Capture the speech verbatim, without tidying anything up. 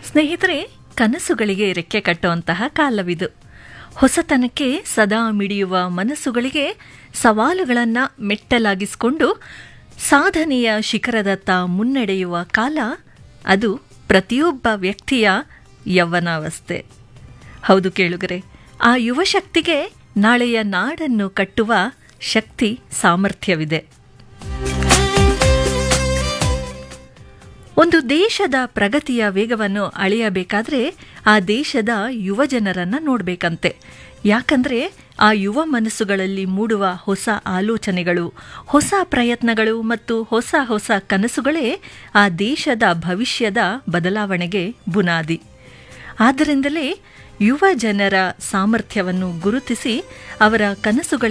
ಸ್ನೇಹಿತರೆ, ಕನಸುಗಳಿಗೆ ರೆಕ್ಕೆ ಕಟ್ಟುವಂತಹ ಕಾಲವಿದು. ಹೊಸತನಕ್ಕೆ ಸದಾ ಮಿಡಿಯುವ ಮನಸ್ಸುಗಳಿಗೆ ಸವಾಲುಗಳನ್ನು ಮೆಟ್ಟಲಾಗಿಸಿಕೊಂಡು ಸಾಧನೆಯ ಶಿಖರದತ್ತ ಮುನ್ನಡೆಯುವ ಕಾಲ ಅದು ಪ್ರತಿಯೊಬ್ಬ ವ್ಯಕ್ತಿಯ ಯೌವನಾವಸ್ಥೆ. ಹೌದು ಕೇಳುಗರೆ, ಆ ಯುವ ಶಕ್ತಿಗೆ ನಾಳೆಯ ನಾಡನ್ನು ಕಟ್ಟುವ ಶಕ್ತಿ ಸಾಮರ್ಥ್ಯವಿದೆ. ಒಂದು ದೇಶದ ಪ್ರಗತಿಯ ವೇಗವನ್ನು ಅಳೆಯಬೇಕಾದ್ರೆ ಆ ದೇಶದ ಯುವ ಜನರನ್ನು ನೋಡಬೇಕಂತೆ. ಯಾಕಂದ್ರೆ ಆ ಯುವ ಮನಸ್ಸುಗಳಲ್ಲಿ ಮೂಡುವ ಹೊಸ ಆಲೋಚನೆಗಳು, ಹೊಸ ಪ್ರಯತ್ನಗಳು ಮತ್ತು ಹೊಸ ಹೊಸ ಕನಸುಗಳೇ ಆ ದೇಶದ ಭವಿಷ್ಯದ ಬದಲಾವಣೆಗೆ ಬುನಾದಿ. ಆದ್ದರಿಂದಲೇ ಯುವ ಜನರ ಸಾಮರ್ಥ್ಯವನ್ನು ಗುರುತಿಸಿ ಅವರ ಕನಸುಗಳಿಗೆ